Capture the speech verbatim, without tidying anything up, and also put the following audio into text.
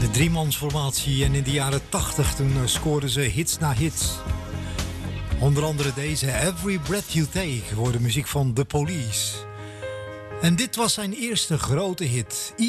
Driemansformatie en in de jaren tachtig toen uh, scoorden ze hits na hits. Onder andere deze Every Breath You Take voor de muziek van The Police. En dit was zijn eerste grote hit.